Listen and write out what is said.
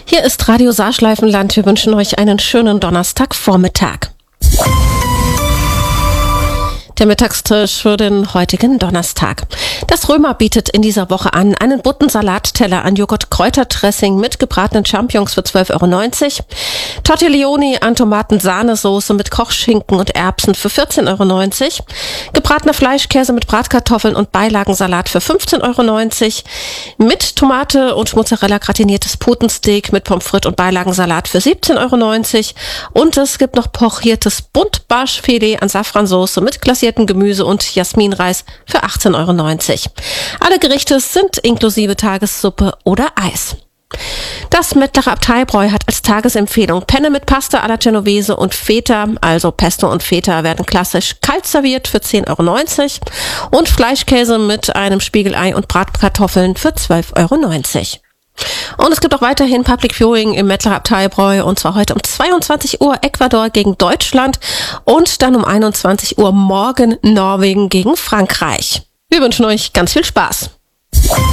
Hier ist Radio Saarschleifenland. Wir wünschen euch einen schönen Donnerstagvormittag. Der Mittagstisch für den heutigen Donnerstag. Das Römer bietet in dieser Woche an einen bunten Salatteller an Joghurt-Kräuterdressing mit gebratenen Champignons für 12,90 €, Tortiglioni an Tomaten-Sahnesoße mit Kochschinken und Erbsen für 14,90 €, gebratener Fleischkäse mit Bratkartoffeln und Beilagensalat für 15,90 €, mit Tomate und Mozzarella gratiniertes Putensteak mit Pommes frites und Beilagensalat für 17,90 € und es gibt noch pochiertes Buntbarschfilet an Safransoße mit glasiertem Gemüse und Jasminreis für 18,90 €. Alle Gerichte sind inklusive Tagessuppe oder Eis. Das Mettlerer Abteibräu hat als Tagesempfehlung Penne mit Pasta alla Genovese und Feta, also Pesto und Feta werden klassisch kalt serviert für 10,90 € und Fleischkäse mit einem Spiegelei und Bratkartoffeln für 12,90 €. Und es gibt auch weiterhin Public Viewing im Mettlerer Abteibräu und zwar heute um 22 Uhr Ecuador gegen Deutschland und dann um 21 Uhr morgen Norwegen gegen Frankreich. Wir wünschen euch ganz viel Spaß.